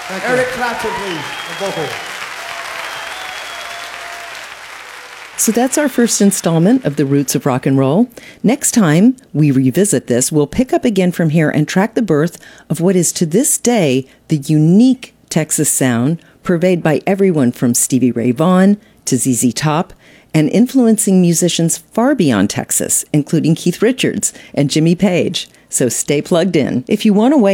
Eric Clapton, please, on vocal. So that's our first installment of The Roots of Rock and Roll. Next time we revisit this, we'll pick up again from here and track the birth of what is to this day the unique Texas sound, purveyed by everyone from Stevie Ray Vaughan to ZZ Top, and influencing musicians far beyond Texas, including Keith Richards and Jimmy Page. So stay plugged in. If you want to weigh